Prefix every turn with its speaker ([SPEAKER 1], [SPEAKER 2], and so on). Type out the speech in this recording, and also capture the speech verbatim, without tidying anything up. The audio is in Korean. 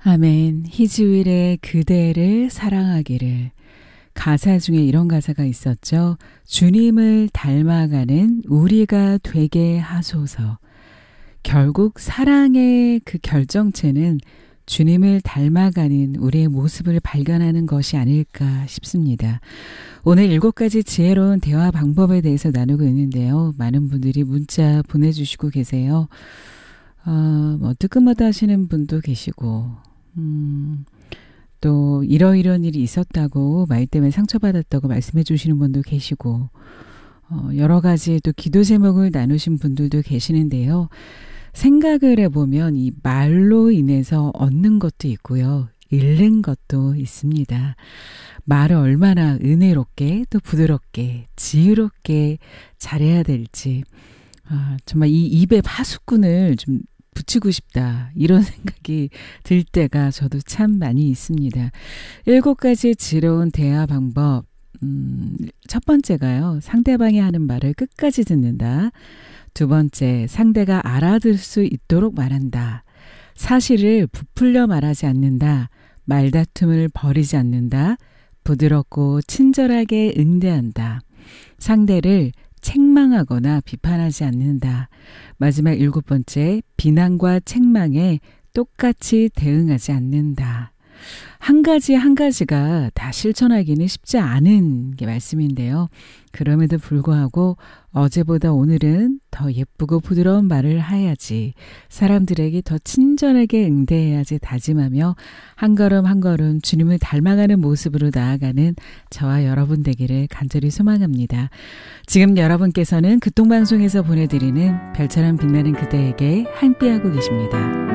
[SPEAKER 1] 아멘. 희즈윌의 그대를 사랑하기를. 가사 중에 이런 가사가 있었죠. 주님을 닮아가는 우리가 되게 하소서. 결국 사랑의 그 결정체는 주님을 닮아가는 우리의 모습을 발견하는 것이 아닐까 싶습니다. 오늘 일곱 가지 지혜로운 대화 방법에 대해서 나누고 있는데요. 많은 분들이 문자 보내주시고 계세요. 어, 뭐 뜨끔하다 하시는 분도 계시고 음, 또 이러이러한 일이 있었다고 말 때문에 상처받았다고 말씀해 주시는 분도 계시고 어, 여러 가지 또 기도 제목을 나누신 분들도 계시는데요. 생각을 해보면 이 말로 인해서 얻는 것도 있고요. 잃는 것도 있습니다. 말을 얼마나 은혜롭게 또 부드럽게 지혜롭게 잘해야 될지 아, 정말 이 입에 파수꾼을 좀 붙이고 싶다 이런 생각이 들 때가 저도 참 많이 있습니다. 일곱 가지 지혜로운 대화 방법 음, 첫 번째가요. 상대방이 하는 말을 끝까지 듣는다. 두 번째, 상대가 알아들 수 있도록 말한다. 사실을 부풀려 말하지 않는다. 말다툼을 벌이지 않는다. 부드럽고 친절하게 응대한다. 상대를 책망하거나 비판하지 않는다. 마지막 일곱 번째, 비난과 책망에 똑같이 대응하지 않는다. 한 가지 한 가지가 다 실천하기는 쉽지 않은 게 말씀인데요. 그럼에도 불구하고 어제보다 오늘은 더 예쁘고 부드러운 말을 해야지, 사람들에게 더 친절하게 응대해야지 다짐하며 한 걸음 한 걸음 주님을 닮아가는 모습으로 나아가는 저와 여러분 되기를 간절히 소망합니다. 지금 여러분께서는 극동방송에서 보내드리는 별처럼 빛나는 그대에게 함께하고 계십니다.